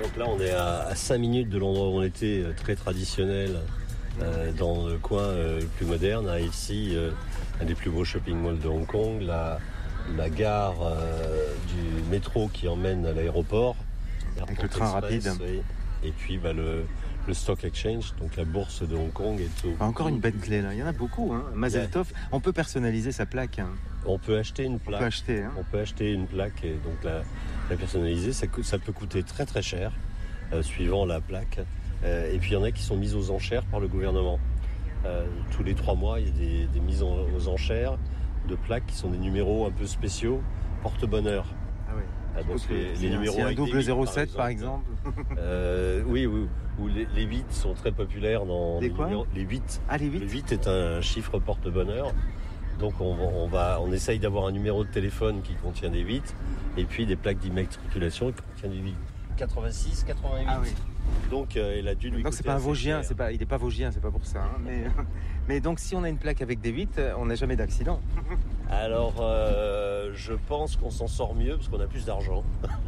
Donc là, on est à 5 minutes de l'endroit où on était, très traditionnel, dans le coin le plus moderne, à ici, un des plus beaux shopping malls de Hong Kong, la gare du métro qui emmène à l'aéroport. Avec le train rapide. Oui. Et puis le Stock Exchange, donc la bourse de Hong Kong. Encore une Bentley là, il y en a beaucoup. Mazel Tov, on peut personnaliser sa plaque. On peut acheter une plaque. On peut acheter une plaque et donc la personnaliser. Ça peut coûter très très cher, suivant la plaque. Et puis il y en a qui sont mises aux enchères par le gouvernement. Tous les 3 mois, il y a des mises aux enchères de plaques qui sont des numéros un peu spéciaux, porte-bonheur. Ah oui. Donc les numéros un avec double 07 par exemple. Oui, où les 8 sont très populaires dans les numéros. Les 8. Ah, les 8. Le 8 est un chiffre porte-bonheur. Donc on essaye d'avoir un numéro de téléphone qui contient des 8 et puis des plaques d'immatriculation qui contiennent des 8. 86, 88. Ah oui. Donc il a dû lui. Donc c'est pas un Vosgien, il n'est pas Vosgien, c'est pas pour ça. Mais donc si on a une plaque avec des 8, on n'a jamais d'accident. Alors je pense qu'on s'en sort mieux parce qu'on a plus d'argent.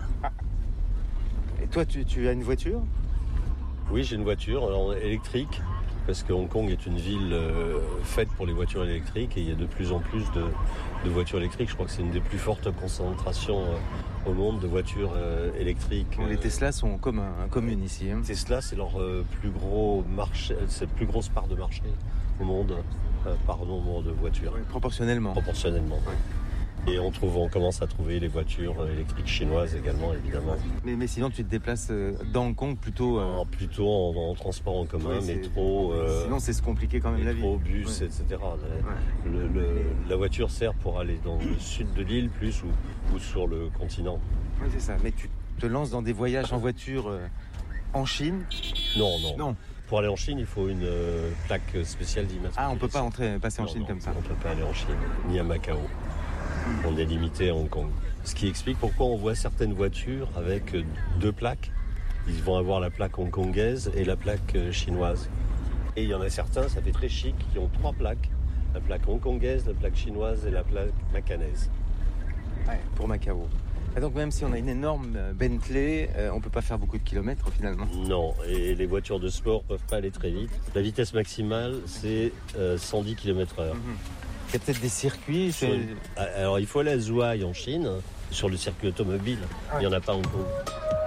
Et toi, tu as une voiture ? Oui, j'ai une voiture électrique parce que Hong Kong est une ville faite pour les voitures électriques et il y a de plus en plus de voitures électriques. Je crois que c'est une des plus fortes concentrations au monde de voitures électriques. Les Tesla sont communes ici. Tesla, c'est leur plus gros marché, c'est la plus grosse part de marché au monde par nombre de voitures. Oui, proportionnellement. Oui. Et on commence à trouver les voitures électriques chinoises également, évidemment. Mais sinon, tu te déplaces dans Hong Kong plutôt... Plutôt en transport en commun, métro... sinon, c'est se compliquer quand même la vie. Métro, bus, etc. La voiture sert pour aller dans le sud de l'île plus ou sur le continent. Oui, c'est ça. Mais tu te lances dans des voyages en voiture en Chine ? Non. Pour aller en Chine, il faut une plaque spéciale d'immatriculation. Ah, on peut pas passer en Chine comme ça. On peut pas aller en Chine, ni à Macao. On est limité à Hong Kong. Ce qui explique pourquoi on voit certaines voitures avec 2 plaques. Ils vont avoir la plaque hongkongaise et la plaque chinoise. Et il y en a certains, ça fait très chic, qui ont 3 plaques. La plaque hongkongaise, la plaque chinoise et la plaque macanaise. Ouais, pour Macao. Et donc même si on a une énorme Bentley, on peut pas faire beaucoup de kilomètres finalement. Non, et les voitures de sport peuvent pas aller très vite. La vitesse maximale, c'est 110 km/h. Il y a peut-être des circuits. Alors il faut aller à Zhuhai en Chine, sur le circuit automobile. Il n'y en a pas en Hong Kong.